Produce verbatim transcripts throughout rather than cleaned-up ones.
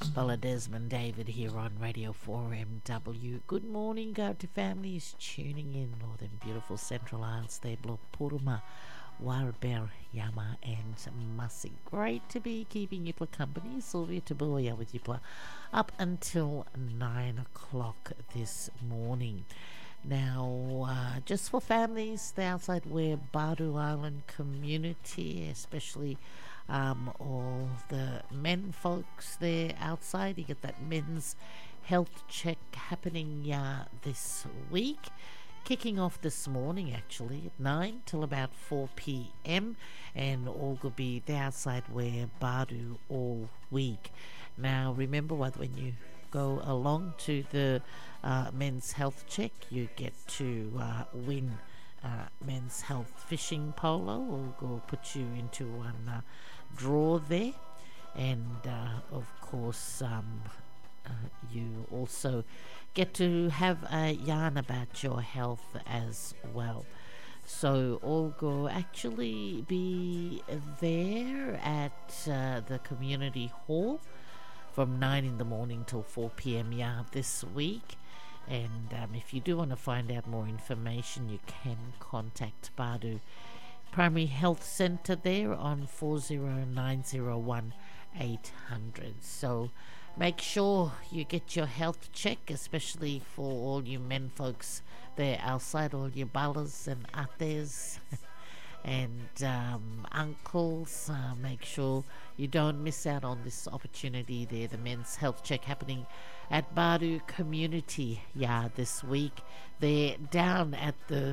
Bella Desmond David here on Radio four M W. Good morning, go to families tuning in Northern beautiful Central Isles there, Block Puruma, Warber, Yama and Masi. Great to be keeping you for company. Sylvia Tabuya with you up until nine o'clock this morning. Now, uh, just for families, the outside where Badu Island community, especially um, all the men folks there outside, you get that men's health check happening uh, this week. Kicking off this morning actually at nine till about four p.m. and all will be the outside where Badu all week. Now, remember what when you go along to the uh, men's health check, you get to uh, win uh, men's health fishing polo. We'll go put you into one uh, draw there, and uh, of course um, uh, you also get to have a yarn about your health as well. So all go actually be there at uh, the community hall from nine in the morning till four p.m. yeah, this week. And um, if you do want to find out more information, you can contact Badu Primary Health Centre there on four zero nine zero one eight hundred. So make sure you get your health check, especially for all you men folks there outside, all your ballas and ates and um, uncles. Uh, make sure you don't miss out on this opportunity there, the men's health check happening at Badu Community Yard this week. They're down at the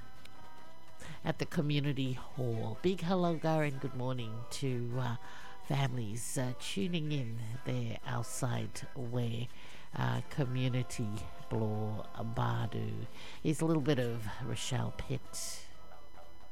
at the community hall. Big hello, Gary, and good morning to uh, families uh, tuning in there outside where uh, community Bloor Badu. Here's a little bit of Rochelle Pitt.